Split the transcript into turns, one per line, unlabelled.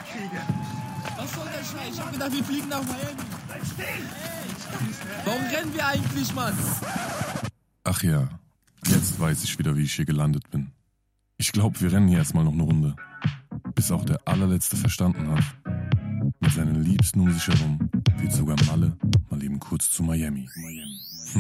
Was soll der Scheiß? Ich hab gedacht, wir fliegen nach Miami. Warum rennen wir eigentlich, Mann?
Ach ja, jetzt weiß ich wieder, wie ich hier gelandet bin. Ich glaube, wir rennen hier erstmal noch eine Runde. Bis auch der allerletzte verstanden hat. Mit seinen Liebsten um sich herum wird sogar Malle mal eben kurz zu Miami.